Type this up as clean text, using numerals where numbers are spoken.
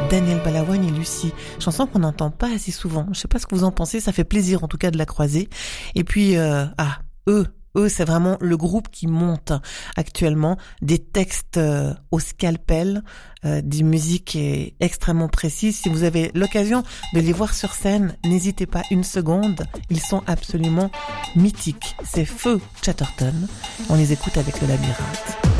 Daniel Balavoine et Lucie. Chanson qu'on n'entend pas assez souvent. Je sais pas ce que vous en pensez, ça fait plaisir en tout cas de la croiser. Et puis, eux, c'est vraiment le groupe qui monte actuellement des textes au scalpel, des musiques extrêmement précises. Si vous avez l'occasion de les voir sur scène, n'hésitez pas une seconde. Ils sont absolument mythiques. C'est Feu Chatterton. On les écoute avec le Labyrinthe.